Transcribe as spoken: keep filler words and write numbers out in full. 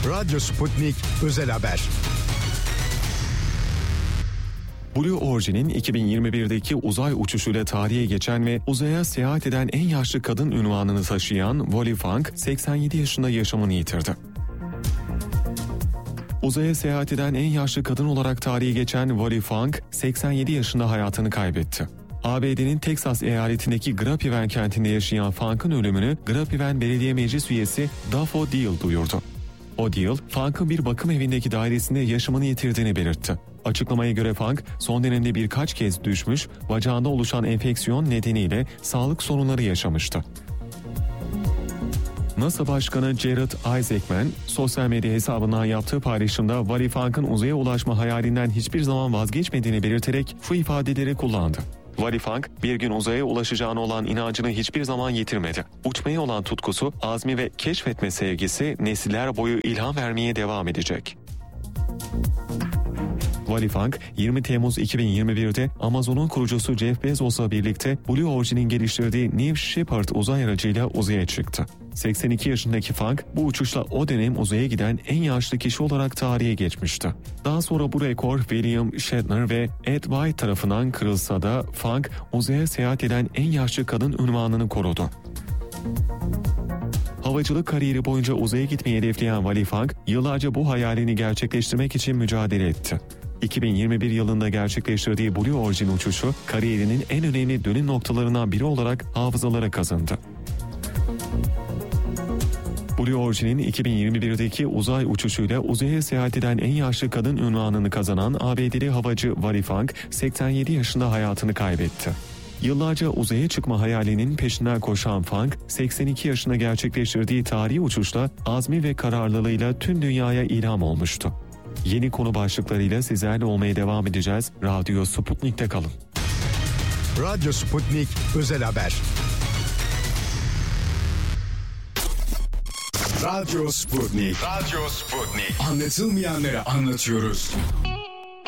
Radyo Sputnik Özel Haber. Blue Origin'in iki bin yirmi birdeki uzay uçuşuyla tarihe geçen ve uzaya seyahat eden en yaşlı kadın unvanını taşıyan Wally Funk, seksen yedi yaşında yaşamını yitirdi. Uzaya seyahat eden en yaşlı kadın olarak tarihe geçen Wally Funk, seksen yedi yaşında hayatını kaybetti. A B D'nin Texas eyaletindeki Grapevine kentinde yaşayan Funk'ın ölümünü Grapevine Belediye Meclis üyesi Daffo Deal duyurdu. O Deal, Funk'ın bir bakım evindeki dairesinde yaşamını yitirdiğini belirtti. Açıklamaya göre Funk, son dönemde birkaç kez düşmüş, bacağında oluşan enfeksiyon nedeniyle sağlık sorunları yaşamıştı. NASA Başkanı Jared Isaacman, sosyal medya hesabından yaptığı paylaşımda Wally Funk'ın uzaya ulaşma hayalinden hiçbir zaman vazgeçmediğini belirterek şu ifadeleri kullandı. Wally Funk, bir gün uzaya ulaşacağına olan inancını hiçbir zaman yitirmedi. Uçmaya olan tutkusu, azmi ve keşfetme sevgisi nesiller boyu ilham vermeye devam edecek. Wally Funk, yirmi Temmuz iki bin yirmi birde Amazon'un kurucusu Jeff Bezos'la birlikte Blue Origin'in geliştirdiği New Shepard uzay aracıyla uzaya çıktı. seksen iki yaşındaki Funk, bu uçuşla o dönem uzaya giden en yaşlı kişi olarak tarihe geçmişti. Daha sonra bu rekor William Shatner ve Ed White tarafından kırılsa da Funk, uzaya seyahat eden en yaşlı kadın unvanını korudu. Havacılık kariyeri boyunca uzaya gitmeyi hedefleyen Wally Funk, yıllarca bu hayalini gerçekleştirmek için mücadele etti. iki bin yirmi bir yılında gerçekleştirdiği Blue Origin uçuşu, kariyerinin en önemli dönüm noktalarından biri olarak hafızalara kazındı. Blue Origin'in iki bin yirmi birdeki uzay uçuşuyla uzaya seyahat eden en yaşlı kadın unvanını kazanan A B D'li havacı Wally Funk, seksen yedi yaşında hayatını kaybetti. Yıllarca uzaya çıkma hayalinin peşinden koşan Funk, seksen iki yaşında gerçekleştirdiği tarihi uçuşla azmi ve kararlılığıyla tüm dünyaya ilham olmuştu. Yeni konu başlıklarıyla sizlerle olmaya devam edeceğiz. Radyo Sputnik'te kalın. Radyo Sputnik Özel Haber. Radyo Sputnik. Radyo Sputnik. Anlatılmayanları anlatıyoruz.